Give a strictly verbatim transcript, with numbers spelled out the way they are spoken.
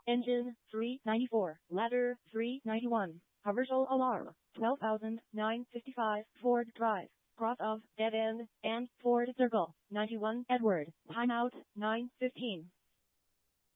Engine, three ninety-four. Ladder, three ninety-one. Commercial alarm, twelve thousand nine hundred fifty-five. Ford Drive. Cross of, dead end, and Ford Circle, ninety-one Edward. Timeout, nine fifteen.